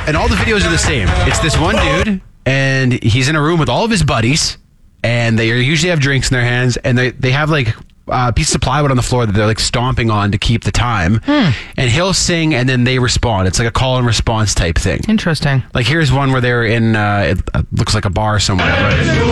And all the videos are the same. It's this one dude, and he's in a room with all of his buddies, and they usually have drinks in their hands, and they have like pieces of plywood on the floor that they're like stomping on to keep the time. And he'll sing, and then they respond. It's like a call and response type thing. Interesting. Like here's one where they're in, it looks like a bar somewhere. Right?